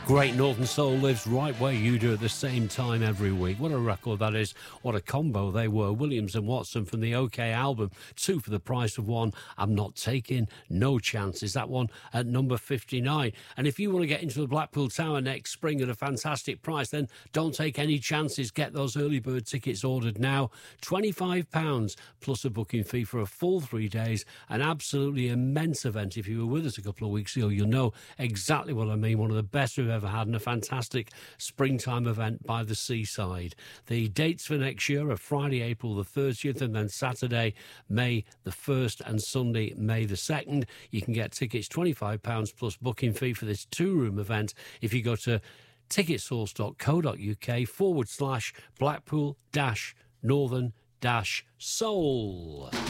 Great Northern Soul lives right where you do at the same time every week. What a record that is. What a combo they were. Williams and Watson from the OK album. 2 for the price of 1. I'm not taking no chances. That one at number 59. And if you want to get into the Blackpool Tower next spring at a fantastic price, then don't take any chances. Get those early bird tickets ordered now. £25 plus a booking fee for a full 3 days. An absolutely immense event. If you were with us a couple of weeks ago, you'll know exactly what I mean. One of the best we've ever had, and a fantastic springtime event by the seaside. The dates for next year are Friday, April the 30th, and then Saturday, May the 1st, and Sunday, May the 2nd. You can get tickets, £25 plus booking fee for this 2-room event if you go to ticketsource.co.uk /Blackpool-Northern-Soul.